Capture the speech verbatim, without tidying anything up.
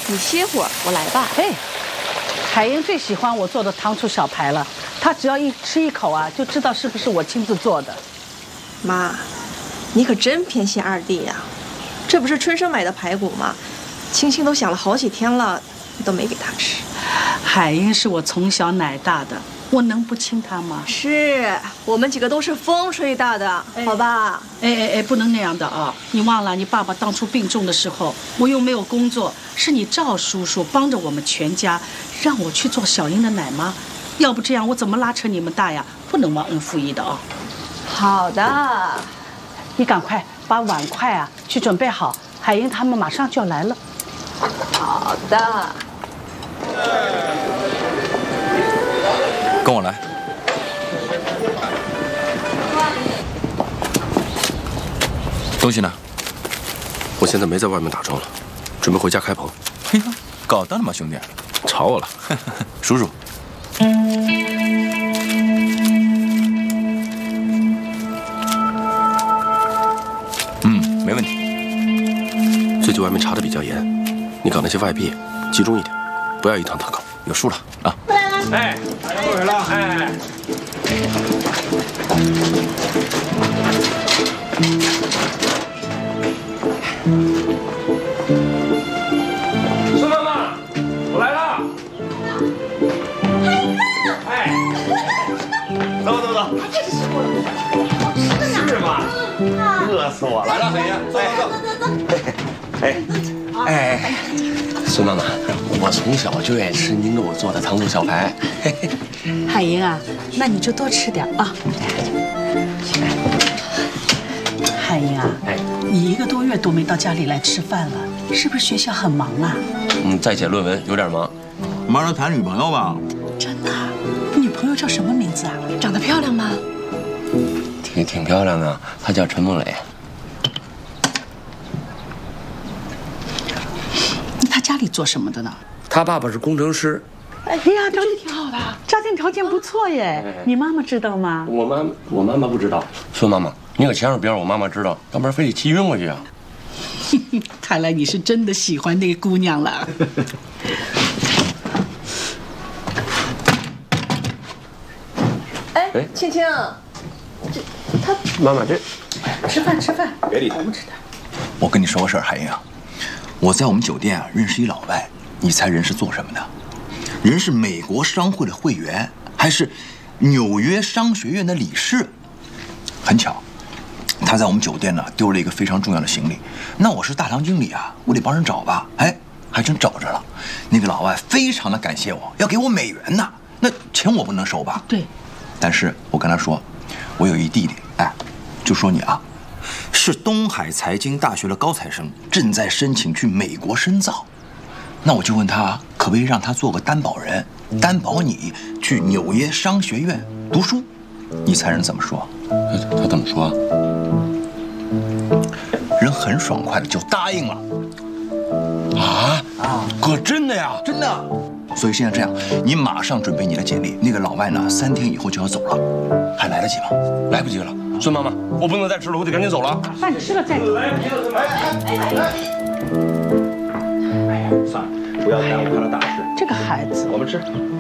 你歇会儿，我来吧。 哎，海英最喜欢我做的糖醋小排了，她只要一吃一口啊，就知道是不是我亲自做的。 妈，你可真偏心二弟呀！这不是春生买的排骨吗？青青都想了好几天了，都没给他吃。 海英是我从小奶大的，我能不亲她吗？ 是我们几个都是风吹大的，好吧？ 哎哎哎，不能那样的啊！你忘了，你爸爸当初病重的时候，我又没有工作，是你赵叔叔帮着我们全家，让我去做小英的奶妈。要不这样，我怎么拉扯你们大呀？不能忘恩负义的啊！ 好的， 你赶快把碗筷啊去准备好，海英他们马上就要来了。 好的。 跟我来。东西呢？ 我现在没在外面打桩了，准备回家开棚。 嘿呀，搞到了吗，兄弟？ 吵我了， 数数。嗯，没问题。 最近外面查的比较严，你搞那些外币集中一点，不要一趟特搞。 有数了啊！ 哎，大家过来了，哎。孙妈妈，我来了。哎，走走走。这是什么？好吃的呢。是吗？饿死我了。来了，海英，走走走。哎哎，孙妈妈，我从小就爱吃您给我做的糖醋小排。 海英啊，那你就多吃点啊。海英啊， 哎， 你一个多月都没到家里来吃饭了，是不是学校很忙啊？ 嗯，在写论文，有点忙。 忙着谈女朋友吧？ 真的？女朋友叫什么名字啊？ 长得漂亮吗？ 挺挺漂亮的，她叫陈梦蕾。 他家里做什么的呢？ 她爸爸是工程师。 哎呀，条件挺好的，家庭条件不错耶。你妈妈知道吗？ 我妈我妈妈不知道。孙妈妈，你可千万别让我妈妈知道，要不然非得气晕过去啊！ 看来你是真的喜欢那个姑娘了。 哎，青青，这他妈妈这吃饭吃饭， 别理他， 我们吃的。 我跟你说个事儿，海英啊，我在我们酒店啊认识一老外，你猜人是做什么的？人是美国商会的会员，还是纽约商学院的理事。很巧，他在我们酒店呢丢了一个非常重要的行李。那我是大堂经理啊，我得帮人找吧。哎，还真找着了。那个老外非常的感谢我，要给我美元呢。那钱我不能收吧？ 对。 但是我跟他说，我有一弟弟，哎，就说你啊，是东海财经大学的高材生，正在申请去美国深造。那我就问他，可不可以让他做个担保人，担保你去纽约商学院读书？你猜人怎么说？ 他他怎么说？ 人很爽快的就答应了。 啊啊！可真的呀？ 真的。所以现在这样，你马上准备你的简历。那个老外呢，三天以后就要走了，还来得及吗？ 来不及了，孙妈妈，我不能再吃了，我得赶紧走了。 饭吃了再走。 来不及了，孙妈妈。哎哎哎！哎呀，算了，不要耽误他的大事。 这个孩子， 我们吃。